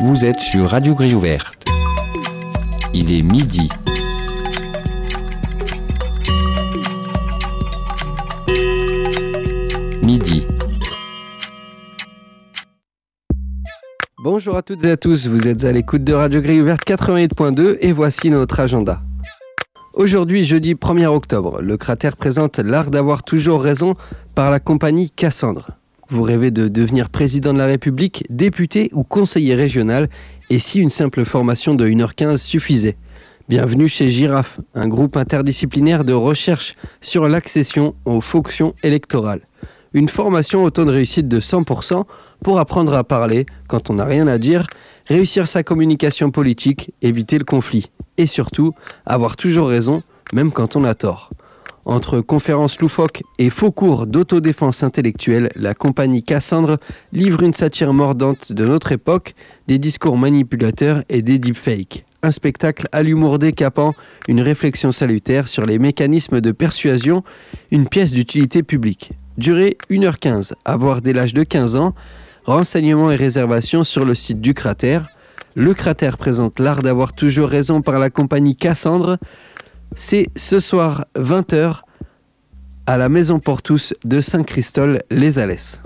Vous êtes sur Radio Grille Ouverte. Il est midi. Midi. Bonjour à toutes et à tous, vous êtes à l'écoute de Radio Grille Ouverte 88.2 et voici notre agenda. Aujourd'hui, jeudi 1er octobre, le Cratère présente L'Art d'avoir toujours raison par la compagnie Cassandre. Vous rêvez de devenir président de la République, député ou conseiller régional, et si une simple formation de 1h15 suffisait ? Bienvenue chez Girafe, un groupe interdisciplinaire de recherche sur l'accession aux fonctions électorales. Une formation au taux de réussite de 100% pour apprendre à parler quand on n'a rien à dire, réussir sa communication politique, éviter le conflit et surtout avoir toujours raison, même quand on a tort. Entre conférences loufoques et faux cours d'autodéfense intellectuelle, la compagnie Cassandre livre une satire mordante de notre époque, des discours manipulateurs et des deepfakes. Un spectacle à l'humour décapant, une réflexion salutaire sur les mécanismes de persuasion, une pièce d'utilité publique. Durée 1h15, à voir dès l'âge de 15 ans. Renseignements et réservations sur le site du Cratère. Le Cratère présente L'Art d'avoir toujours raison par la compagnie Cassandre. C'est ce soir 20h à la Maison Portous de Saint-Christol-les-Alès.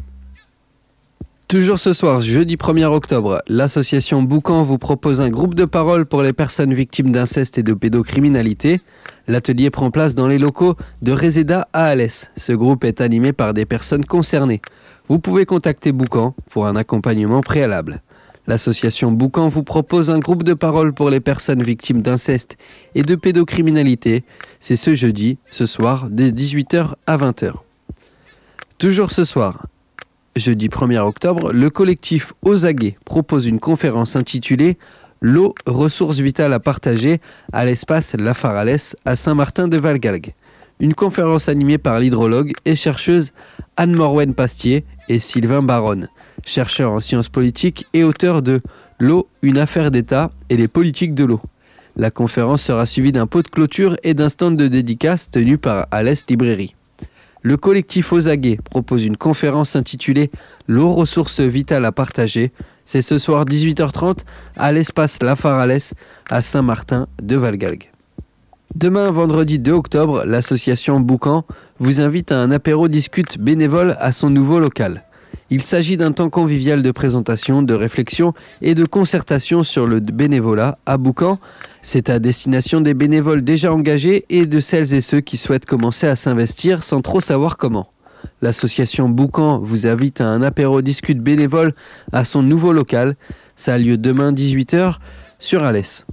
Toujours ce soir, jeudi 1er octobre, l'association Boucan vous propose un groupe de parole pour les personnes victimes d'inceste et de pédocriminalité. L'atelier prend place dans les locaux de Reseda à Alès. Ce groupe est animé par des personnes concernées. Vous pouvez contacter Boucan pour un accompagnement préalable. L'association Boucan vous propose un groupe de parole pour les personnes victimes d'inceste et de pédocriminalité. C'est ce jeudi, ce soir, de 18h à 20h. Toujours ce soir, jeudi 1er octobre, le collectif Aux Aguets propose une conférence intitulée « L'eau, ressource vitale à partager » à l'espace La Faralès à Saint-Martin-de-Valgalgues. Une conférence animée par l'hydrologue et chercheuse Anne-Morwen Pastier et Sylvain Baronne, chercheur en sciences politiques et auteur de « L'eau, une affaire d'État et les politiques de l'eau ». La conférence sera suivie d'un pot de clôture et d'un stand de dédicace tenu par Alès Librairie. Le collectif Aux Aguets propose une conférence intitulée « L'eau, ressource vitale à partager ». C'est ce soir 18h30 à l'espace La Faralès à Saint-Martin-de-Valgalgues. Demain, vendredi 2 octobre, l'association Boucan vous invite à un apéro discute bénévole à son nouveau local. Il s'agit d'un temps convivial de présentation, de réflexion et de concertation sur le bénévolat à Boucan. C'est à destination des bénévoles déjà engagés et de celles et ceux qui souhaitent commencer à s'investir sans trop savoir comment. L'association Boucan vous invite à un apéro discute bénévole à son nouveau local. Ça a lieu demain 18h sur Alès.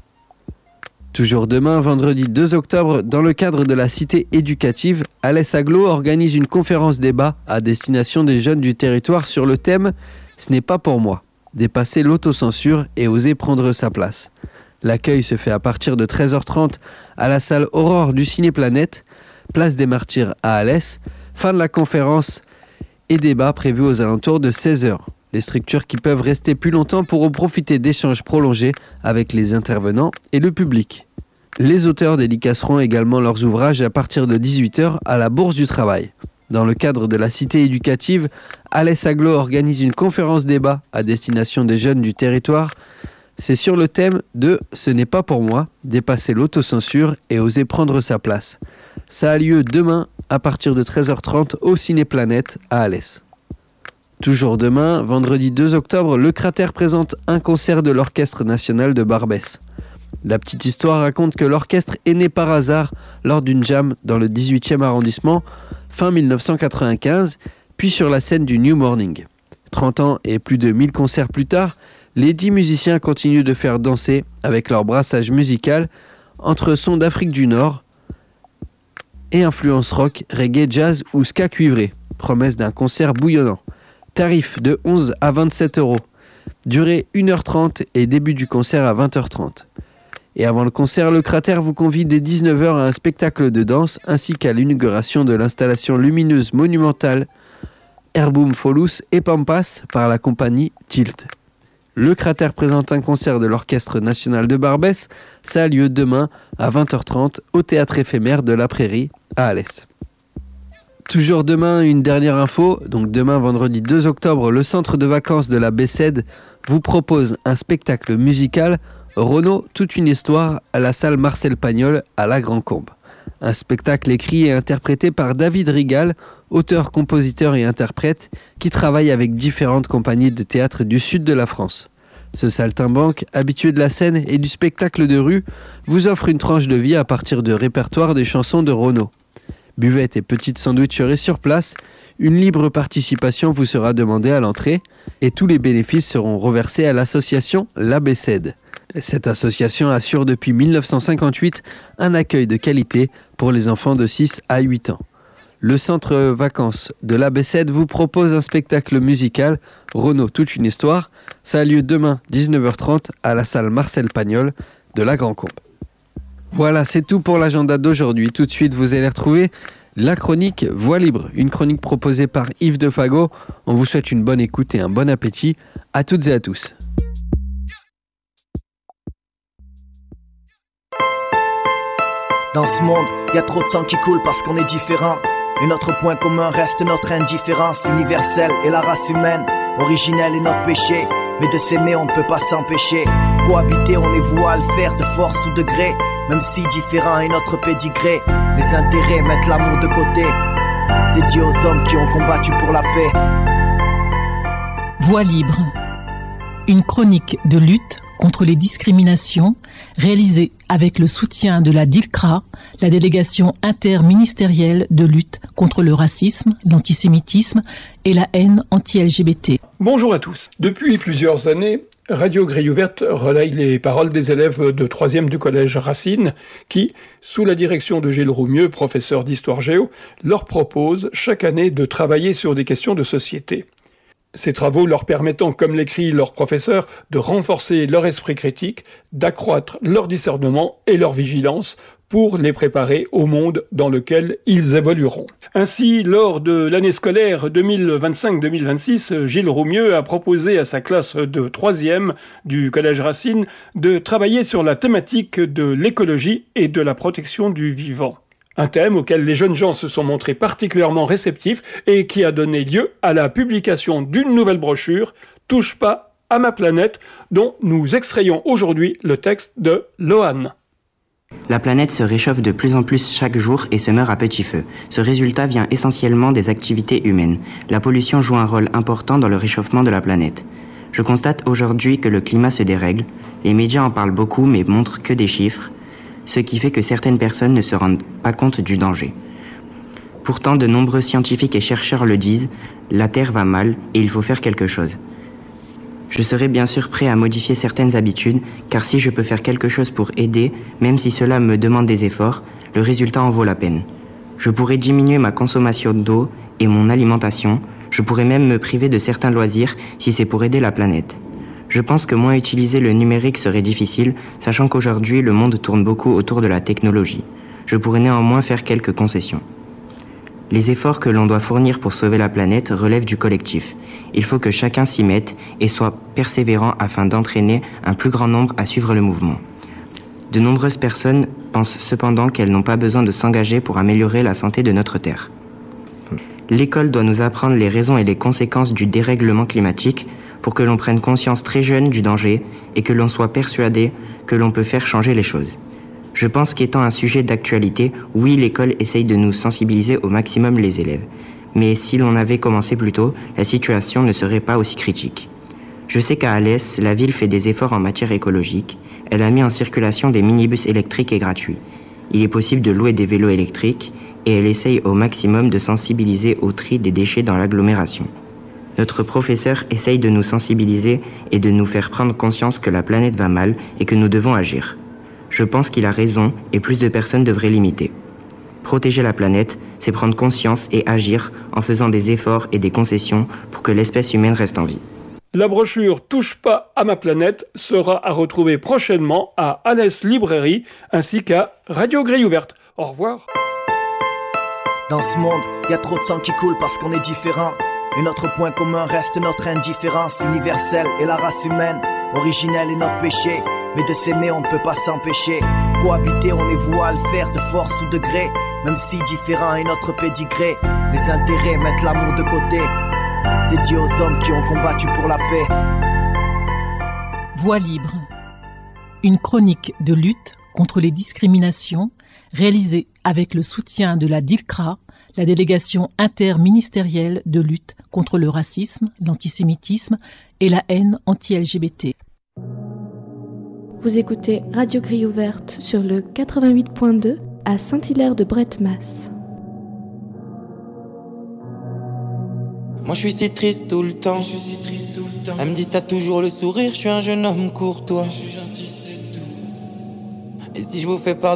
Toujours demain, vendredi 2 octobre, dans le cadre de la cité éducative, Alès Aglo organise une conférence débat à destination des jeunes du territoire sur le thème « Ce n'est pas pour moi ». Dépasser l'autocensure et oser prendre sa place. L'accueil se fait à partir de 13h30 à la salle Aurore du Ciné-Planète, place des Martyrs à Alès. Fin de la conférence et débat prévus aux alentours de 16h. Les structures qui peuvent rester plus longtemps pourront profiter d'échanges prolongés avec les intervenants et le public. Les auteurs dédicaceront également leurs ouvrages à partir de 18h à la Bourse du Travail. Dans le cadre de la cité éducative, Alès Aglo organise une conférence débat à destination des jeunes du territoire. C'est sur le thème de « Ce n'est pas pour moi, dépasser l'autocensure et oser prendre sa place ». Ça a lieu demain à partir de 13h30 au Ciné-Planète à Alès. Toujours demain, vendredi 2 octobre, le Cratère présente un concert de l'Orchestre National de Barbès. La petite histoire raconte que l'orchestre est né par hasard lors d'une jam dans le 18e arrondissement, fin 1995, puis sur la scène du New Morning. 30 ans et plus de 1000 concerts plus tard, les 10 musiciens continuent de faire danser avec leur brassage musical entre sons d'Afrique du Nord et influences rock, reggae, jazz ou ska cuivré. Promesse d'un concert bouillonnant. Tarif de 11 à 27 €. Durée 1h30 et début du concert à 20h30. Et avant le concert, le Cratère vous convie dès 19h à un spectacle de danse ainsi qu'à l'inauguration de l'installation lumineuse monumentale Herboum Folous et Pampas par la compagnie Tilt. Le Cratère présente un concert de l'Orchestre National de Barbès. Ça a lieu demain à 20h30 au Théâtre éphémère de la Prairie à Alès. Toujours demain, une dernière info. Donc demain, vendredi 2 octobre, le centre de vacances de la Bessède vous propose un spectacle musical Renaud, toute une histoire à la salle Marcel Pagnol à la Grand-Combe. Un spectacle écrit et interprété par David Rigal, auteur, compositeur et interprète, qui travaille avec différentes compagnies de théâtre du sud de la France. Ce saltimbanque, habitué de la scène et du spectacle de rue, vous offre une tranche de vie à partir de répertoires des chansons de Renaud. Buvette et petites sandwicheries sur place, une libre participation vous sera demandée à l'entrée et tous les bénéfices seront reversés à l'association La Bessède. Cette association assure depuis 1958 un accueil de qualité pour les enfants de 6 à 8 ans. Le centre vacances de La Bessède vous propose un spectacle musical Renaud, toute une histoire. Ça a lieu demain 19h30 à la salle Marcel Pagnol de la Grand-Combe. Voilà, c'est tout pour l'agenda d'aujourd'hui. Tout de suite, vous allez retrouver la chronique Voix libre, une chronique proposée par Yves Defago. On vous souhaite une bonne écoute et un bon appétit à toutes et à tous. Dans ce monde, y a trop de sang qui coule parce qu'on est différent. Et notre point commun reste notre indifférence universelle et la race humaine. Originelle est notre péché, mais de s'aimer on ne peut pas s'empêcher. Cohabiter on est voué à le faire de force ou de gré. Même si différent est notre pédigré, les intérêts mettent l'amour de côté. Dédié aux hommes qui ont combattu pour la paix. Voix libre, une chronique de lutte contre les discriminations réalisée avec le soutien de la DILCRA, la délégation interministérielle de lutte contre le racisme, l'antisémitisme et la haine anti-LGBT. Bonjour à tous. Depuis plusieurs années, Radio Grille Ouverte relaye les paroles des élèves de 3e du collège Racine qui, sous la direction de Gilles Roumieux, professeur d'histoire géo, leur propose chaque année de travailler sur des questions de société. Ces travaux leur permettant, comme l'écrit leur professeur, de renforcer leur esprit critique, d'accroître leur discernement et leur vigilance pour les préparer au monde dans lequel ils évolueront. Ainsi, lors de l'année scolaire 2025-2026, Gilles Roumieux a proposé à sa classe de 3e du Collège Racine de travailler sur la thématique de l'écologie et de la protection du vivant. Un thème auquel les jeunes gens se sont montrés particulièrement réceptifs et qui a donné lieu à la publication d'une nouvelle brochure, Touche pas à ma planète, dont nous extrayons aujourd'hui le texte de Lohan. La planète se réchauffe de plus en plus chaque jour et se meurt à petit feu. Ce résultat vient essentiellement des activités humaines. La pollution joue un rôle important dans le réchauffement de la planète. Je constate aujourd'hui que le climat se dérègle. Les médias en parlent beaucoup mais montrent que des chiffres, ce qui fait que certaines personnes ne se rendent pas compte du danger. Pourtant, de nombreux scientifiques et chercheurs le disent, la Terre va mal et il faut faire quelque chose. Je serai bien sûr prêt à modifier certaines habitudes, car si je peux faire quelque chose pour aider, même si cela me demande des efforts, le résultat en vaut la peine. Je pourrais diminuer ma consommation d'eau et mon alimentation, je pourrais même me priver de certains loisirs si c'est pour aider la planète. Je pense que moins utiliser le numérique serait difficile, sachant qu'aujourd'hui le monde tourne beaucoup autour de la technologie. Je pourrais néanmoins faire quelques concessions. Les efforts que l'on doit fournir pour sauver la planète relèvent du collectif. Il faut que chacun s'y mette et soit persévérant afin d'entraîner un plus grand nombre à suivre le mouvement. De nombreuses personnes pensent cependant qu'elles n'ont pas besoin de s'engager pour améliorer la santé de notre Terre. L'école doit nous apprendre les raisons et les conséquences du dérèglement climatique pour que l'on prenne conscience très jeune du danger et que l'on soit persuadé que l'on peut faire changer les choses. Je pense qu'étant un sujet d'actualité, oui, l'école essaye de nous sensibiliser au maximum les élèves. Mais si l'on avait commencé plus tôt, la situation ne serait pas aussi critique. Je sais qu'à Alès, la ville fait des efforts en matière écologique. Elle a mis en circulation des minibus électriques et gratuits. Il est possible de louer des vélos électriques et elle essaye au maximum de sensibiliser au tri des déchets dans l'agglomération. Notre professeur essaye de nous sensibiliser et de nous faire prendre conscience que la planète va mal et que nous devons agir. Je pense qu'il a raison et plus de personnes devraient l'imiter. Protéger la planète, c'est prendre conscience et agir en faisant des efforts et des concessions pour que l'espèce humaine reste en vie. La brochure Touche pas à ma planète sera à retrouver prochainement à Alès Librairie ainsi qu'à Radio Grille Ouverte. Au revoir. Dans ce monde, y a trop de sang qui coule parce qu'on est différent. Et notre point commun reste notre indifférence universelle et la race humaine. Originelle est notre péché, mais de s'aimer on ne peut pas s'empêcher. Cohabiter on est voué à le faire de force ou de gré. même si différent est notre pédigré. Les intérêts mettent l'amour de côté, dédié aux hommes qui ont combattu pour la paix. Voix libre. Une chronique de lutte contre les discriminations réalisée avec le soutien de la DILCRA, la délégation interministérielle de lutte contre le racisme, l'antisémitisme et la haine anti-LGBT. Vous écoutez Radio Grille Ouverte sur le 88.2 à Saint-Hilaire-de-Bretmas. Moi je suis si triste tout le temps. Elle me dit t'as toujours le sourire, je suis un jeune homme courtois. Et si je vous fais part